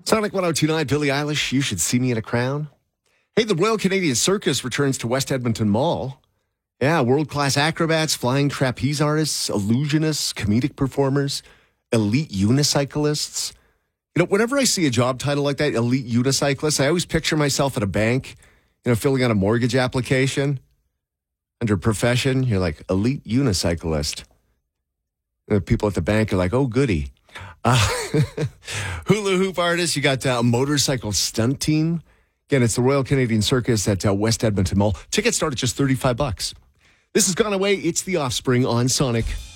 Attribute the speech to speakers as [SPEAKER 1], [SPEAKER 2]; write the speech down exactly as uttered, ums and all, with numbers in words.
[SPEAKER 1] Sonic one oh two point nine, Billie Eilish, You Should See Me in a Crown. Hey, the Royal Canadian Circus returns to West Edmonton Mall. Yeah, world-class acrobats, flying trapeze artists, illusionists, comedic performers, elite unicyclists. You know, whenever I see a job title like that, elite unicyclist, I always picture myself at a bank, you know, filling out a mortgage application. Under profession, you're like, elite unicyclist. And the people at the bank are like, oh, goody. Uh, hula hoop artists, you got uh, a motorcycle stunt team. Again, it's the Royal Canadian Circus at uh, West Edmonton Mall. Tickets start at just thirty-five bucks. This has gone away. It's The Offspring on Sonic